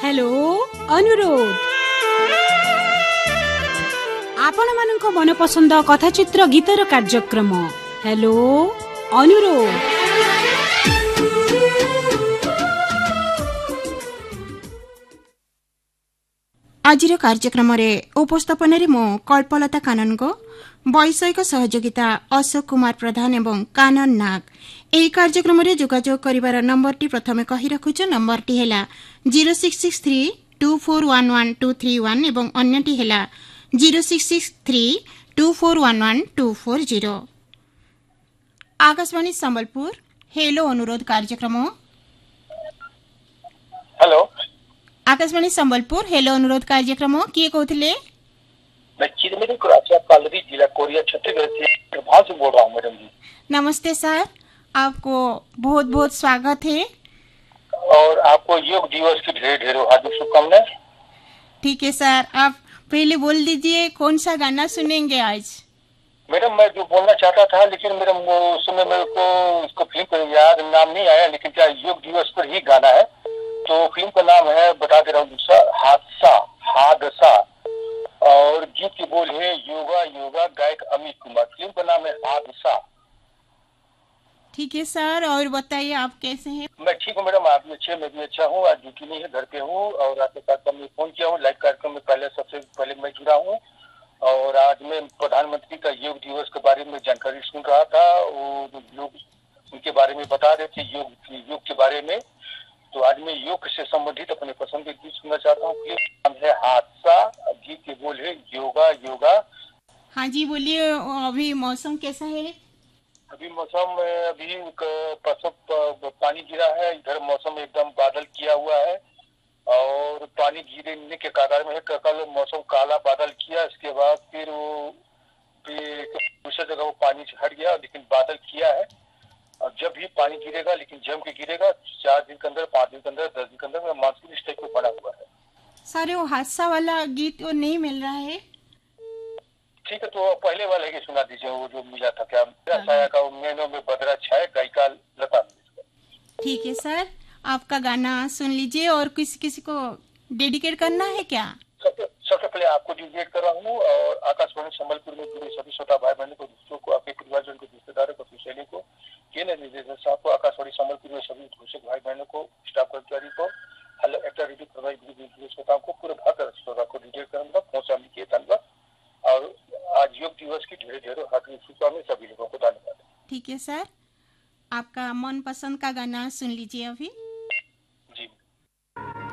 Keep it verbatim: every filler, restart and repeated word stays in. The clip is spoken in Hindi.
हेलो अनुरोध आपण मानक मन पसंद कथाचित्र गीतर कार्यक्रम हेलो अनुरोध आजिर कार्यक्रम रे उपस्थापन रे मो कल्पलता कानन को वैषयिक सहयोगिता अशोक कुमार प्रधान एवं कानन नाग। एही कार्यक्रम रे जोगाजोग करिवार नंबर टी प्रथमे कहि रखुछ। Number T Hella zero six six three to four one one two three one एवं अन्य T Hella zero six six three to four one one two four zero. Akashvani Sambalpur hello अनुरोध कार्यक्रम। हेलो आकाशवाणी संबलपुर हेलो अनुरोध कार्यक्रम किए कहते? मैं चिरमिरी कुराचा पालरी जिला कोरिया छत्तीसगढ़ से प्रभाव से बोल रहा हूँ मैडम जी। नमस्ते सर, आपको बहुत बहुत स्वागत है और आपको योग दिवस की ढेर ढेरों हार्दिक शुभकामनाएं। ठीक है सर, आप पहले बोल दीजिए कौन सा गाना सुनेंगे आज? मैडम मैं जो बोलना चाहता था लेकिन मेरे उस समय मेरे को इसको फिल्म का याद नाम नहीं आया, लेकिन क्या योग दिवस पर ही गाना है तो फिल्म का नाम है बता दे रहा हूँ दूसरा हादसा हादसा और गीत की बोल है योगा योगा गायक अमित कुमार। फिल्म का नाम है हादसा। ठीक है सर, और बताइए आप कैसे हैं? मैं ठीक हूँ मैडम, आप भी अच्छे, मैं भी अच्छा हूँ। आज ड्यूटी नहीं है, घर पे हूँ और आपके कार्यक्रम में फोन किया हूँ। लाइव कार्यक्रम में पहले सबसे पहले मैं जुड़ा हूँ और आज मैं प्रधानमंत्री का योग दिवस के बारे में जानकारी सुन रहा था। वो लोग उनके बारे में बता रहे थे योग योग के बारे में, तो आज मैं योग से संबंधित अपने पसंद के गीत सुनना चाहता हूँ। नाम है हादसा, गीत के बोल है योगा योगा। हाँ जी बोलिए, अभी मौसम कैसा है? अभी मौसम अभी परसों पानी गिरा है, इधर मौसम एकदम बादल किया हुआ है और पानी गिरने के कगार में है। कल मौसम काला बादल किया, इसके बाद फिर वो दूसरी जगह वो पानी से हट गया, लेकिन बादल किया है। और जब भी पानी गिरेगा लेकिन जम के गिरेगा, चार दिन के अंदर, पाँच दिन के अंदर, दस दिन के अंदर मानसून इस टाइप में बना हुआ है। सर वो हादसा वाला गीत वो नहीं मिल रहा है। ठीक है, तो पहले वाले ही सुना दीजिए, वो जो मिला था क्या साया का मैनों में बदरा छाए, गायिका लता। ठीक है सर, आपका गाना सुन लीजिए। और किसी किसी को डेडिकेट करना है क्या? सबसे सबसे पहले आपको डेडिकेट कर रहा हूँ और आकाशवाणी संबलपुर में जुड़े सभी श्रोता भाई बहनों को, दोस्तों को, आपके परिवारजन को, रिश्तेदारों को, सहेली को, केंद्र निदेशक साहब को, आकाशवाणी संबलपुर में सभी घोषक भाई बहनों को, स्टाफ कर्मचारी को, हेलो एक्टर रेडियो प्रभारी श्रोताओं को, पूरे भारत श्रोता को डेडिकेट करूंगा। पहुंचाने के धन्यवाद और आज योग दिवस की ढेर ढेरों हार्दिक शुभकामनाएं सभी लोगों को। धन्यवाद। ठीक है सर, आपका मन पसंद का गाना सुन लीजिए अभी।